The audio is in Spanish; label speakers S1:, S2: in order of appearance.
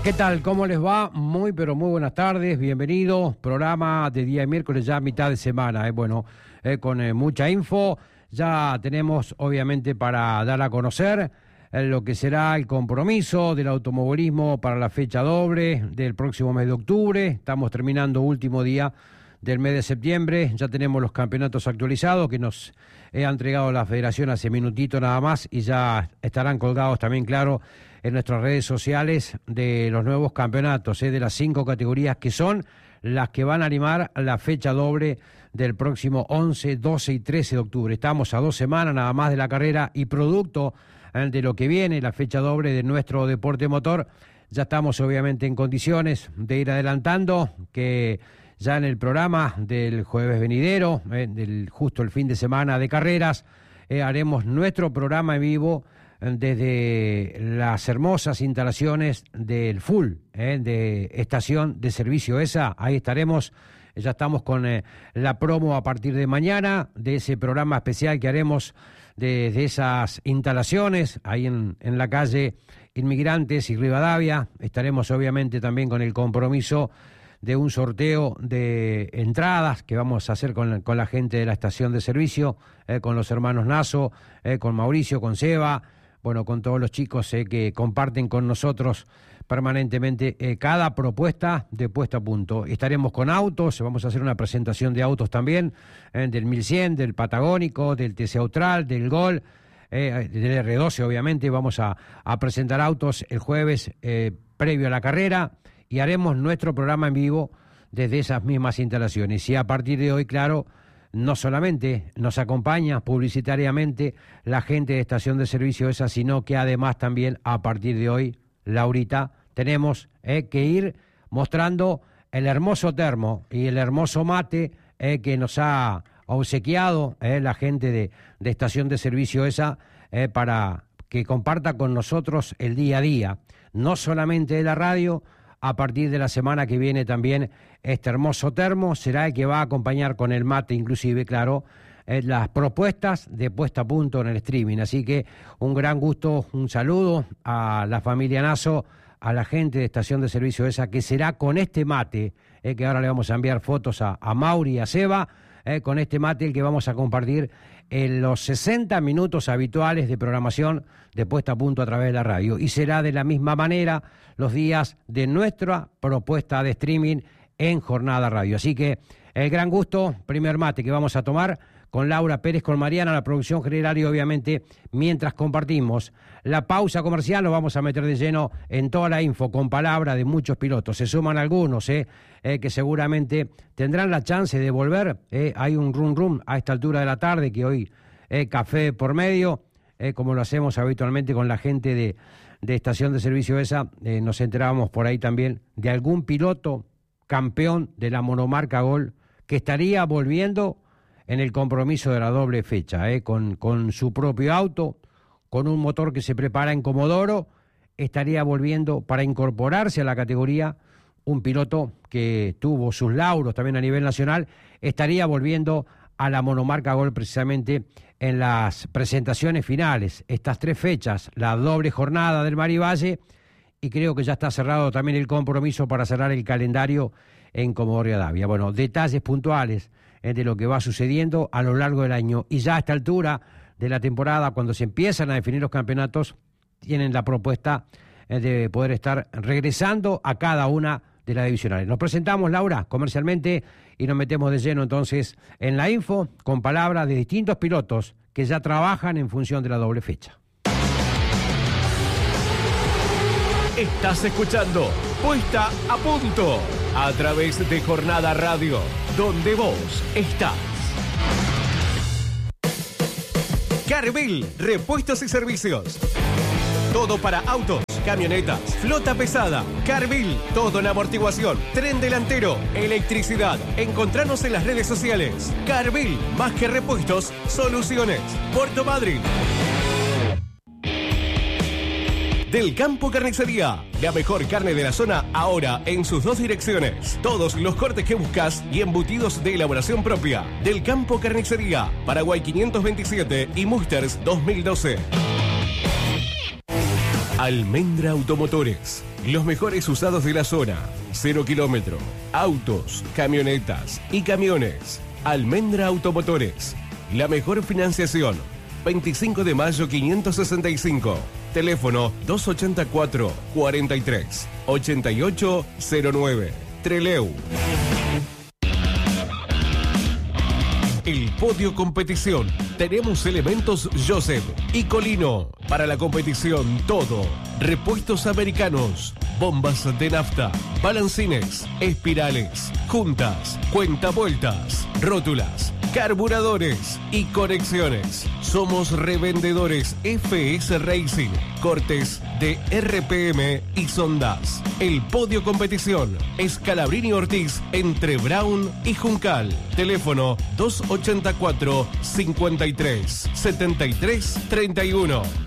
S1: ¿Qué tal? ¿Cómo les va? Muy, pero muy buenas tardes. Bienvenidos. Programa de día miércoles, ya mitad de semana. Con mucha info. Ya tenemos, obviamente, para dar a conocer lo que será el compromiso del automovilismo para la fecha doble del próximo mes de octubre. Estamos terminando último día del mes de septiembre. Ya tenemos los campeonatos actualizados que nos ha entregado la federación hace minutito nada más y ya estarán colgados también, claro, en nuestras redes sociales de los nuevos campeonatos, de las 5 categorías que son las que van a animar la fecha doble del próximo 11, 12 y 13 de octubre. Estamos a 2 semanas nada más de la carrera y producto de lo que viene, la fecha doble de nuestro deporte motor. Ya estamos obviamente en condiciones de ir adelantando que ya en el programa del jueves venidero, justo el fin de semana de carreras, haremos nuestro programa en vivo desde las hermosas instalaciones del Full, de estación de servicio esa. Ahí estaremos, ya estamos con la promo a partir de mañana de ese programa especial que haremos desde esas instalaciones, ahí en la calle Inmigrantes y Rivadavia. Estaremos obviamente también con el compromiso de un sorteo de entradas que vamos a hacer con la gente de la estación de servicio, con los hermanos Nazo, con Mauricio, con Seba, bueno, con todos los chicos que comparten con nosotros permanentemente cada propuesta de puesta a punto. Estaremos con autos, vamos a hacer una presentación de autos también, del 1100, del Patagónico, del TC Austral, del Gol, del R12 obviamente. Vamos a presentar autos el jueves previo a la carrera y haremos nuestro programa en vivo desde esas mismas instalaciones. Y a partir de hoy, claro, no solamente nos acompaña publicitariamente la gente de estación de servicio esa, sino que además también a partir de hoy, Laurita, tenemos que ir mostrando el hermoso termo y el hermoso mate que nos ha obsequiado la gente de estación de servicio esa para que comparta con nosotros el día a día, no solamente de la radio. A partir de la semana que viene también este hermoso termo será el que va a acompañar con el mate, inclusive, claro, las propuestas de puesta a punto en el streaming. Así que un gran gusto, un saludo a la familia Nazo, a la gente de estación de servicio esa, que será con este mate, que ahora le vamos a enviar fotos a Mauri y a Seba, con este mate el que vamos a compartir en los 60 minutos habituales de programación de puesta a punto a través de la radio. Y será de la misma manera los días de nuestra propuesta de streaming en Jornada Radio. Así que el gran gusto, primer mate que vamos a tomar con Laura Pérez, con Mariana, la producción general, y obviamente mientras compartimos la pausa comercial nos vamos a meter de lleno en toda la info con palabra de muchos pilotos. Se suman algunos que seguramente tendrán la chance de volver. Hay un rum a esta altura de la tarde que hoy café por medio, como lo hacemos habitualmente con la gente de estación de servicio esa. Nos enterábamos por ahí también de algún piloto campeón de la monomarca Gol que estaría volviendo en el compromiso de la doble fecha, con su propio auto, con un motor que se prepara en Comodoro. Estaría volviendo para incorporarse a la categoría un piloto que tuvo sus lauros también a nivel nacional. Estaría volviendo a la monomarca Gol precisamente en las presentaciones finales, estas 3 fechas, la doble jornada del Mar y Valle, y creo que ya está cerrado también el compromiso para cerrar el calendario en Comodoro Rivadavia. Bueno, detalles puntuales de lo que va sucediendo a lo largo del año, y ya a esta altura de la temporada, cuando se empiezan a definir los campeonatos, tienen la propuesta de poder estar regresando a cada una de las divisionales. Nos presentamos, Laura, comercialmente, y nos metemos de lleno entonces en la info con palabras de distintos pilotos que ya trabajan en función de la doble fecha.
S2: Estás escuchando Puesta a Punto a través de Jornada Radio, donde vos estás. Carvel, repuestos y servicios. Todo para autos, camionetas, flota pesada. Carvel, todo en amortiguación, tren delantero, electricidad. Encontranos en las redes sociales. Carvel, más que repuestos, soluciones. Puerto Madryn. Del Campo Carnicería, la mejor carne de la zona ahora en sus 2 direcciones. Todos los cortes que buscas y embutidos de elaboración propia. Del Campo Carnicería, Paraguay 527 y Musters 2012. Almendra Automotores. Los mejores usados de la zona. 0 kilómetro. Autos, camionetas y camiones. Almendra Automotores. La mejor financiación. 25 de mayo 565. Teléfono 284 43 8809. Trelew. El Podio Competición. Tenemos elementos Joseph y Colino. Para la competición todo. Repuestos americanos. Bombas de nafta. Balancines. Espirales. Juntas. Cuentavueltas. Rótulas. Carburadores y conexiones. Somos revendedores FS Racing, cortes de RPM y sondas. El Podio Competición. Scalabrini Ortiz entre Brown y Juncal. Teléfono 284 53 73 31.